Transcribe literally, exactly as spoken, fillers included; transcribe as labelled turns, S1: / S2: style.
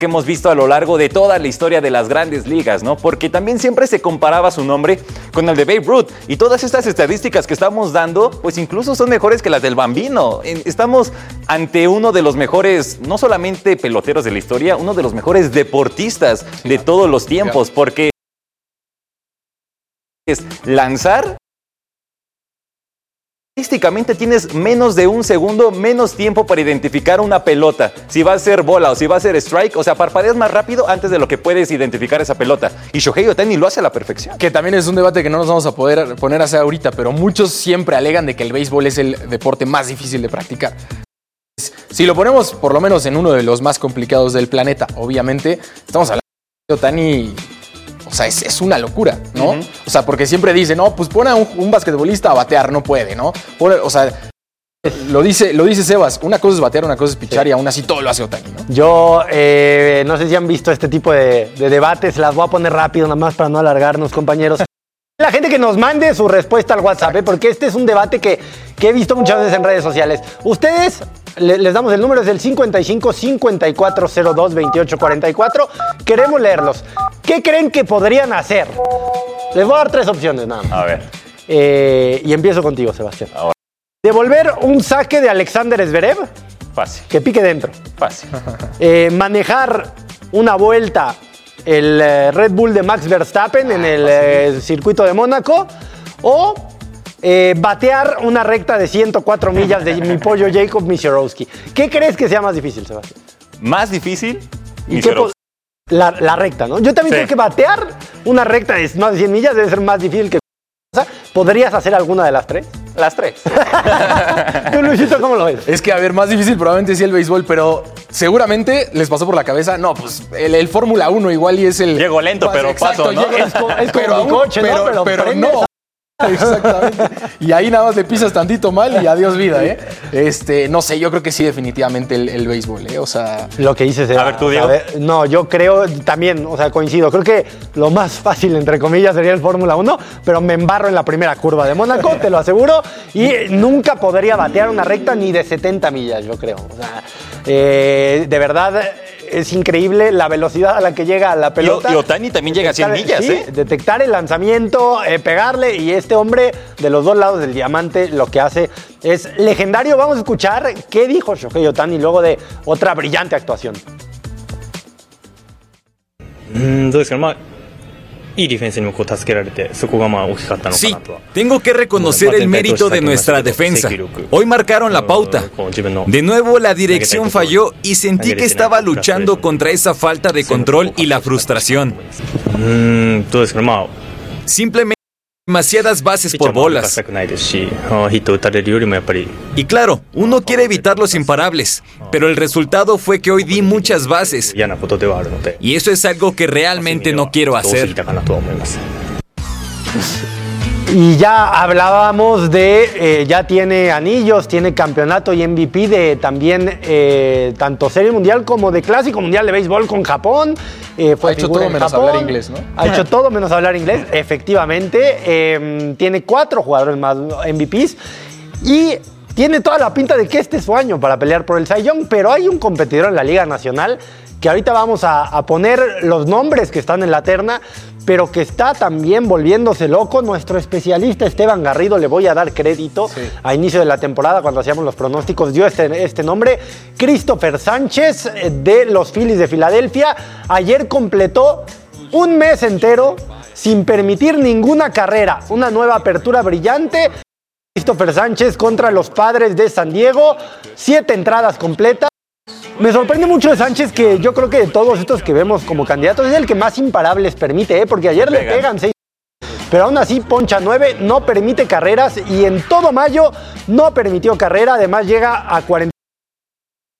S1: que hemos visto a lo largo de toda la historia de las grandes ligas, ¿no? Porque también siempre se comparaba su nombre con el de Babe Ruth. Y todas estas estadísticas que estamos dando, pues incluso son mejores que las del Bambino. Estamos ante uno de los mejores, no solamente peloteros de la historia, uno de los mejores deportistas de todos los tiempos, porque es lanzar. Estadísticamente tienes menos de un segundo, menos tiempo para identificar una pelota. Si va a ser bola o si va a ser strike, o sea, parpadeas más rápido antes de lo que puedes identificar esa pelota. Y Shohei Ohtani lo hace a la perfección.
S2: Que también es un debate que no nos vamos a poder poner a hacer ahorita, pero muchos siempre alegan de que el béisbol es el deporte más difícil de practicar. Si lo ponemos por lo menos en uno de los más complicados del planeta, obviamente, estamos hablando de Ohtani. O sea, es, es una locura, ¿no? Uh-huh. O sea, porque siempre dicen, no, pues pone a un, un basquetbolista a batear, no puede, ¿no? Pone, o sea, lo dice, lo dice Sebas, una cosa es batear, una cosa es pichar, sí. Y aún así todo lo hace Ohtani, ¿no?
S3: Yo eh, no sé si han visto este tipo de, de debates, las voy a poner rápido, nada más para no alargarnos, compañeros. La gente que nos mande su respuesta al WhatsApp, ¿eh? Porque este es un debate que, que he visto muchas veces en redes sociales. Ustedes, le, les damos el número, es el cincuenta y cinco, cincuenta y cuatro cero dos, veintiocho cuarenta y cuatro. Queremos leerlos. ¿Qué creen que podrían hacer? Les voy a dar tres opciones, nada más.
S1: A ver.
S3: Eh, y empiezo contigo, Sebastián. Ahora. Devolver un saque de Alexander Zverev.
S1: Fácil.
S3: Que pique dentro.
S1: Fácil.
S3: Eh, manejar una vuelta el eh, Red Bull de Max Verstappen ah, en el eh, circuito de Mónaco. O eh, batear una recta de ciento cuatro millas de mi pollo Jacob Misiorowski. ¿Qué crees que sea más difícil, Sebastián?
S1: Más difícil,
S3: Misiorowski. La, la recta, ¿no? Yo también sí. creo que batear una recta de más de cien millas debe ser más difícil que... ¿Podrías hacer alguna de las tres?
S1: Las tres.
S3: ¿Tú, Luisito, cómo lo ves?
S2: Es que, a ver, más difícil probablemente sí el béisbol, pero seguramente les pasó por la cabeza, no, pues el, el Fórmula uno igual y es el...
S1: Llego lento, pero
S2: exacto,
S1: paso, ¿no?
S2: Llego,
S3: es, como, es como
S2: pero
S3: mi coche,
S2: pero,
S3: ¿no? Pero,
S2: pero, pero
S3: no.
S2: Exactamente. Y ahí nada más le pisas tantito mal y adiós vida, ¿eh? Este, no sé, yo creo que sí, definitivamente el, el béisbol, ¿eh? O sea...
S3: Lo que dices...
S1: A ver, tú, Diego.
S3: No, yo creo también, o sea, coincido. Creo que lo más fácil, entre comillas, sería el Fórmula uno, pero me embarro en la primera curva de Mónaco, te lo aseguro, y nunca podría batear una recta ni de setenta millas, yo creo. O sea, eh, de verdad... Es increíble la velocidad a la que llega la pelota.
S1: Y Ohtani también llega a cien millas,
S3: sí,
S1: ¿eh?
S3: Detectar el lanzamiento, eh, pegarle, y este hombre de los dos lados del diamante lo que hace es legendario. Vamos a escuchar qué dijo Shohei Ohtani luego de otra brillante actuación.
S4: Mm,
S5: Sí, tengo que reconocer el mérito de nuestra defensa. Hoy marcaron la pauta. De nuevo la dirección falló y sentí que estaba luchando contra esa falta de control y la frustración. Simplemente demasiadas bases por bolas. Y claro, uno quiere evitar los imparables, pero el resultado fue que hoy di muchas bases. Y eso es algo que realmente no quiero hacer.
S3: Y ya hablábamos de, eh, ya tiene anillos, tiene campeonato y M V P de también eh, tanto Serie Mundial como de Clásico Mundial de Béisbol con Japón. Eh, fue
S2: ha hecho todo menos
S3: Japón,
S2: hablar inglés, ¿no?
S3: Ha hecho todo menos hablar inglés, efectivamente. Eh, tiene cuatro jugadores más M V Ps y tiene toda la pinta de que este es su año para pelear por el Cy Young, pero hay un competidor en la Liga Nacional que ahorita vamos a, a poner los nombres que están en la terna, pero que está también volviéndose loco. Nuestro especialista Esteban Garrido, le voy a dar crédito, sí. A inicio de la temporada, cuando hacíamos los pronósticos, dio este, este nombre, Christopher Sánchez, de los Phillies de Filadelfia. Ayer completó un mes entero sin permitir ninguna carrera, una nueva apertura brillante. Christopher Sánchez contra los Padres de San Diego, siete entradas completas. Me sorprende mucho de Sánchez, que yo creo que de todos estos que vemos como candidatos es el que más imparables permite, ¿eh? Porque ayer le pegan, le pegan seis, pero aún así poncha nueve, no permite carreras y en todo mayo no permitió carrera. Además llega a cuarenta